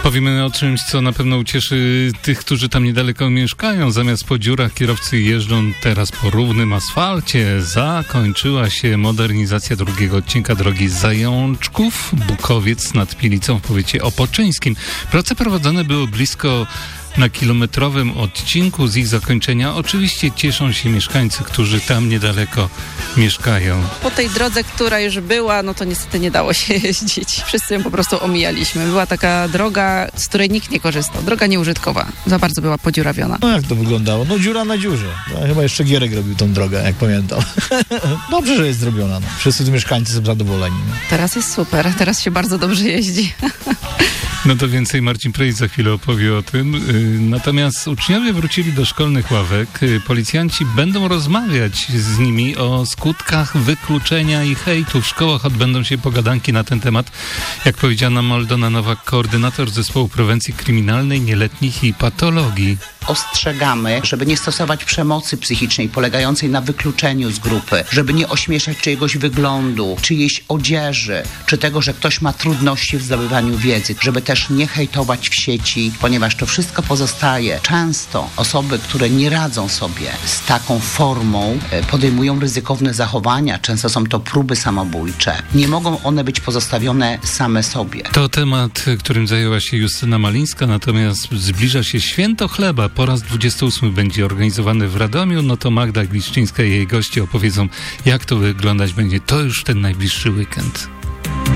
Powiemy o czymś, co na pewno ucieszy tych, którzy tam niedaleko mieszkają. Zamiast po dziurach kierowcy jeżdżą teraz po równym asfalcie. Zakończyła się modernizacja drugiego odcinka drogi Zajączków, Bukowiec nad Pilicą w powiecie opoczyńskim. Prace prowadzone były blisko na kilometrowym odcinku. Z ich zakończenia oczywiście cieszą się mieszkańcy, którzy tam niedaleko mieszkają. Po tej drodze, która już była, no to niestety nie dało się jeździć. Wszyscy ją po prostu omijaliśmy. Była taka droga, z której nikt nie korzystał. Droga nieużytkowa. Za bardzo była podziurawiona. No jak to wyglądało? No dziura na dziurze. No, chyba jeszcze Gierek robił tą drogę, jak pamiętam. Dobrze, że jest zrobiona. No. Wszyscy tu mieszkańcy są zadowoleni. No. Teraz jest super. Teraz się bardzo dobrze jeździ. No to więcej Marcin Prejc za chwilę opowie o tym. Natomiast uczniowie wrócili do szkolnych ławek. Policjanci będą rozmawiać z nimi o skutkach wykluczenia i hejtu. W szkołach odbędą się pogadanki na ten temat. Jak powiedziała nam Aldona Nowak, koordynator Zespołu Prewencji Kryminalnej, Nieletnich i Patologii. Ostrzegamy, żeby nie stosować przemocy psychicznej polegającej na wykluczeniu z grupy, żeby nie ośmieszać czyjegoś wyglądu, czyjejś odzieży, czy tego, że ktoś ma trudności w zdobywaniu wiedzy, żeby też nie hejtować w sieci, ponieważ to wszystko pozostaje. Często osoby, które nie radzą sobie z taką formą, podejmują ryzykowne zachowania, często są to próby samobójcze. Nie mogą one być pozostawione same sobie. To temat, którym zajęła się Justyna Malińska, natomiast zbliża się Święto Chleba. Po raz 28 będzie organizowany w Radomiu. No to Magda Gliszczyńska i jej goście opowiedzą, jak to wyglądać będzie. To już ten najbliższy weekend.